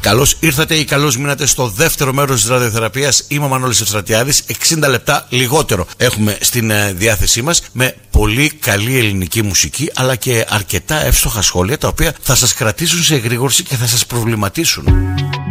Καλώς ήρθατε ή καλώς μείνατε στο δεύτερο μέρος της ραδιοθεραπείας. Είμαι ο Μανώλης Ευστρατιάδης. 60 λεπτά λιγότερο έχουμε στην διάθεσή μας, με πολύ καλή ελληνική μουσική, αλλά και αρκετά εύστοχα σχόλια, τα οποία θα σας κρατήσουν σε εγρήγορση και θα σας προβληματίσουν.